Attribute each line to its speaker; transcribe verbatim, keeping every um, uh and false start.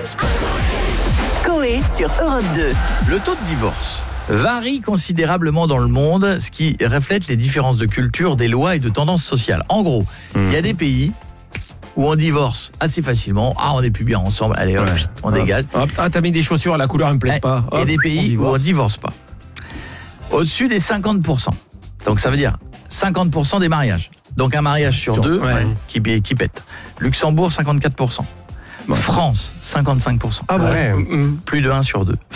Speaker 1: Coé sur Europe deux.
Speaker 2: Le taux de divorce varie considérablement dans le monde, ce qui reflète les différences de culture, des lois et de tendances sociales. En gros, il mmh. y a des pays où on divorce assez facilement. Ah, on n'est plus bien ensemble. Allez, hop, ouais. on
Speaker 3: hop.
Speaker 2: dégage.
Speaker 3: Hop, ah, t'as mis des chaussures, la couleur ne me plaît pas. Hop,
Speaker 2: et des pays on où on divorce pas. Au-dessus des cinquante pour cent. Donc ça veut dire cinquante pour cent des mariages. Donc un mariage sur, sur deux ouais. qui, qui pète. Luxembourg, cinquante-quatre pour cent. Bon. France, cinquante-cinq pour cent.
Speaker 3: Ah bon ouais.
Speaker 2: Plus de un sur deux.